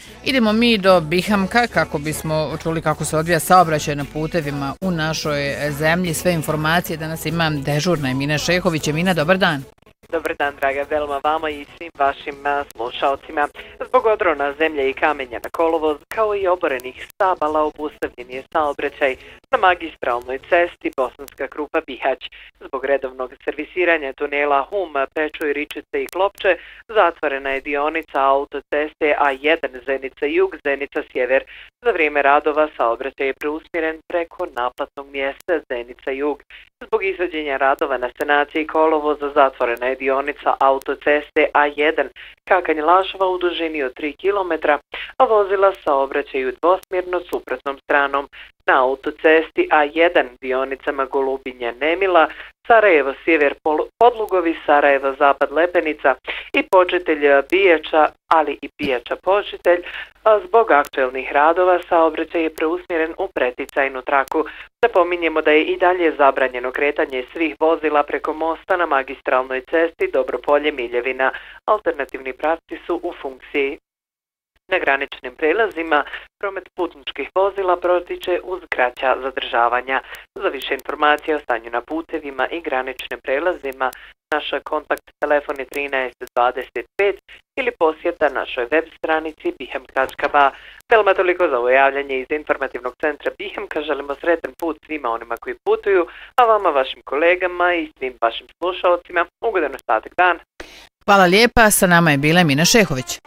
Idemo mi do Bihamka kako bismo čuli kako se odvija saobraćaj na putevima u našoj zemlji. Sve informacije danas imam dežurna Emina Šehović. Emina, dobar dan. Dobar dan, draga Velma, vama i svim vašim slušalcima. Zbog odrona zemlje i kamenja na kolovoz, kao i oborenih stabala, obustavljen je saobraćaj na magistralnoj cesti Bosanska Krupa Bihać. Zbog redovnog servisiranja tunela Hum, Pečuj, Ričice i Klopče, zatvorena je dionica autoceste A1 Zenica Jug, Zenica Sjever. Za vrijeme radova saobraćaj je preusmjeren preko naplatnog mjesta Zenica Jug. Zbog izvođenja radova na sanaciji kolovoza zatvorena je dionica autoceste A1 Kakanj-Lašova u dužini od 3 km, a vozila saobraćaju dvosmjerno suprotnom stranom. Na autocesti A1 dionicama Golubinja-Nemila, Sarajevo sjever Podlugovi, Sarajevo zapad Lepenica i počitelj Bijača, ali i Bijača počitelj. Zbog aktuelnih radova saobraćaj je preusmjeren u preticajnu traku. Napominjemo da je i dalje zabranjeno kretanje svih vozila preko mosta na magistralnoj cesti Dobropolje-Miljevina. Alternativni pravci su u funkciji. Na graničnim prelazima promet putničkih vozila protiče uz kraća zadržavanja. Za više informacije o stanju na putevima i graničnim prelazima, naš kontakt telefon je 13 25 ili posjeta našoj web stranici bihem.ba. Velma, toliko za ovo javljanje iz informativnog centra Bihemka. Želimo sretan put svima onima koji putuju, a vama, vašim kolegama i svim vašim slušalcima ugodan ostatak dana. Hvala lijepa, sa nama je bila Emina Šehović.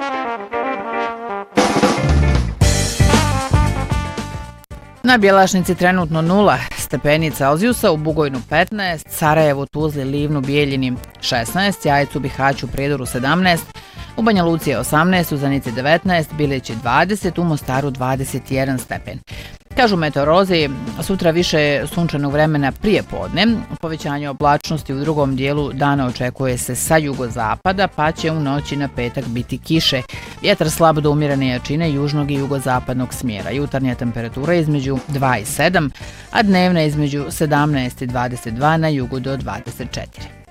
Na Bjelašnici trenutno 0 stepeni Celzijusa, u Bugojnu 15, Sarajevu, Tuzli, Livnu, Bijeljini 16, Jajcu, Bihaću, Prijedoru 17, u Banja Luci je 18, u Zenici 19, Bileći 20, u Mostaru 21 stepen. Kažu meteorolozi, sutra više sunčanog vremena prije podne, povećanje oblačnosti u drugom dijelu dana očekuje se sa jugozapada, pa će u noći na petak biti kiše. Vjetar slab do umjerene jačine južnog i jugozapadnog smjera. Jutarnja temperatura između 2 i 7, a dnevna između 17 i 22, na jugu do 24.